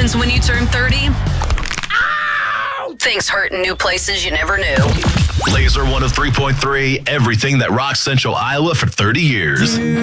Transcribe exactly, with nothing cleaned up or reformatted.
happens when you turn thirty? Ow! Things hurt in new places you never knew. Laser one oh three point three, everything that rocks Central Iowa for thirty years.